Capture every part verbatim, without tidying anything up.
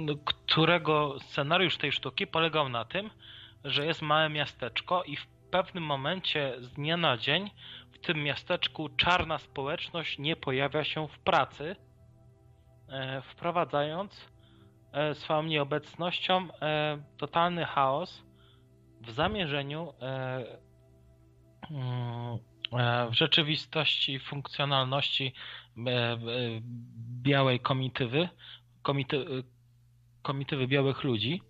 którego scenariusz tej sztuki polegał na tym, że jest małe miasteczko i w pewnym momencie z dnia na dzień w tym miasteczku czarna społeczność nie pojawia się w pracy, wprowadzając swoją nieobecnością totalny chaos w zamierzeniu w rzeczywistości funkcjonalności białej komitywy, komity, komitywy białych ludzi.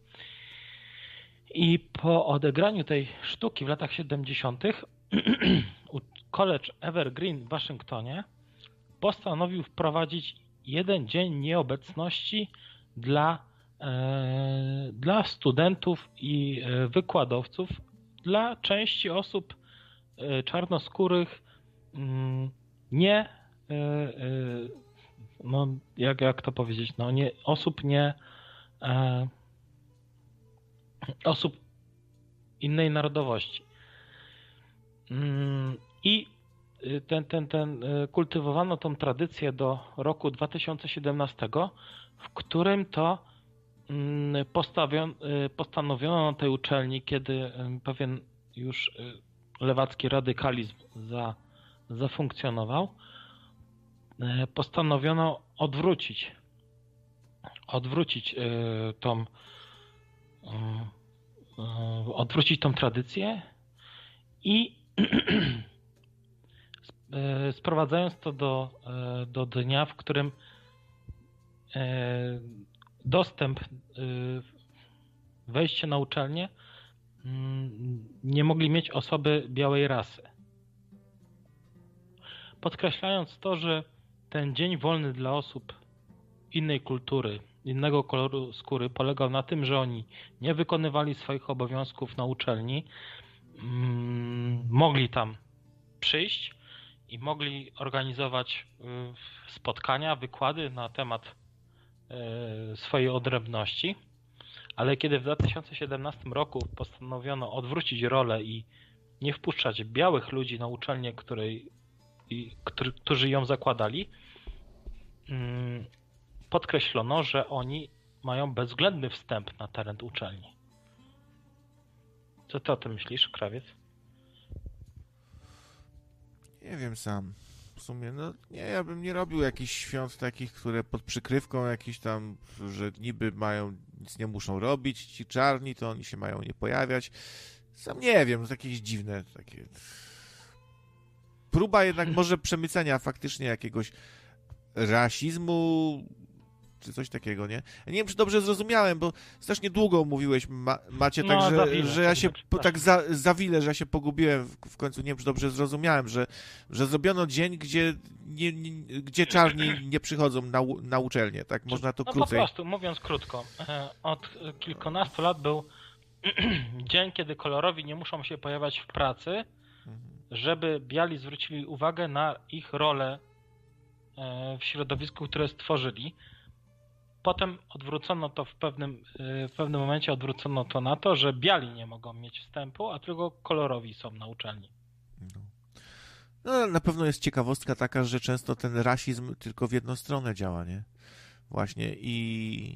I po odegraniu tej sztuki w latach siedemdziesiątych College Evergreen w Waszyngtonie postanowił wprowadzić jeden dzień nieobecności dla, e, dla studentów i wykładowców, dla części osób e, czarnoskórych m, nie e, e, no jak, jak to powiedzieć, no nie, osób nie e, osób innej narodowości. I ten, ten, ten kultywowano tą tradycję do roku dwa tysiące siedemnastego, w którym to postawiono, postanowiono na tej uczelni, kiedy pewien już lewacki radykalizm za, zafunkcjonował, postanowiono odwrócić odwrócić tą odwrócić tą tradycję i sprowadzając to do, do dnia, w którym dostęp, wejście na uczelnię nie mogli mieć osoby białej rasy. Podkreślając to, że ten dzień wolny dla osób innej kultury, innego koloru skóry polegał na tym, że oni nie wykonywali swoich obowiązków na uczelni, mogli tam przyjść i mogli organizować spotkania, wykłady na temat swojej odrębności, ale kiedy w dwa tysiące siedemnastym roku postanowiono odwrócić rolę i nie wpuszczać białych ludzi na uczelnię, której, który, którzy ją zakładali, podkreślono, że oni mają bezwzględny wstęp na teren uczelni. Co ty o tym myślisz, Krawiec? Nie wiem sam. W sumie, no nie, ja bym nie robił jakichś świąt takich, które pod przykrywką jakiś tam, że niby mają, nic nie muszą robić, ci czarni, to oni się mają nie pojawiać. Sam nie wiem, to jakieś dziwne takie... Próba jednak może przemycenia faktycznie jakiegoś rasizmu, czy coś takiego, nie? Ja nie wiem, czy dobrze zrozumiałem, bo strasznie długo mówiłeś, Ma, Macie, tak, no, że, że ja się po, tak za, za wile, że ja się pogubiłem w, w końcu, nie wiem, czy dobrze zrozumiałem, że, że zrobiono dzień, gdzie, nie, nie, gdzie czarni nie przychodzą na, na uczelnię, tak? Można to no krócej. Po prostu, mówiąc krótko, od kilkunastu lat był dzień, kiedy kolorowi nie muszą się pojawiać w pracy, żeby biali zwrócili uwagę na ich rolę w środowisku, które stworzyli. Potem odwrócono to w pewnym, w pewnym momencie odwrócono to na to, że biali nie mogą mieć wstępu, a tylko kolorowi są na uczelni. No. No, na pewno jest ciekawostka taka, że często ten rasizm tylko w jedną stronę działa, nie? Właśnie i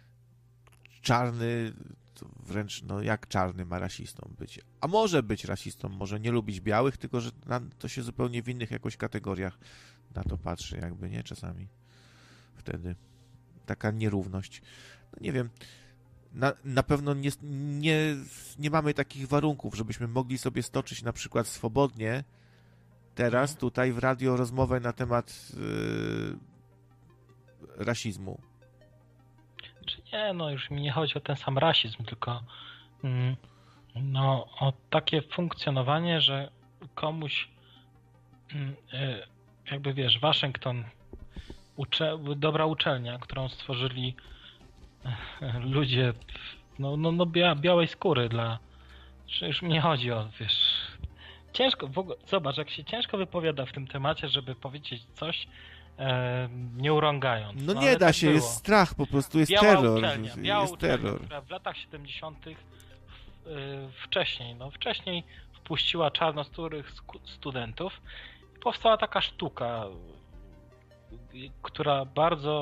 czarny, to wręcz, no jak czarny ma rasistą być? A może być rasistą, może nie lubić białych, tylko że to się zupełnie w innych jakoś kategoriach na to patrzy, jakby, nie? Czasami wtedy. Taka nierówność. No nie wiem, na, na pewno nie, nie, nie mamy takich warunków, żebyśmy mogli sobie stoczyć na przykład swobodnie teraz tutaj w radio rozmowę na temat yy, rasizmu. Czy nie, no już mi nie chodzi o ten sam rasizm, tylko mm, no, o takie funkcjonowanie, że komuś mm, yy, jakby wiesz, Waszyngton Ucze, dobra uczelnia, którą stworzyli ludzie no, no, no bia, białej skóry dla... Już mi nie chodzi o, wiesz... Ciężko, w ogóle, zobacz, jak się ciężko wypowiada w tym temacie, żeby powiedzieć coś e, nie urągając. No, no nie da tak się, było. Jest strach, po prostu jest biała terror. Uczelnia, biała jest uczelnia, terror. która w latach siedemdziesiątych w, y, wcześniej, no wcześniej wpuściła czarnoskórych studentów i powstała taka sztuka, która bardzo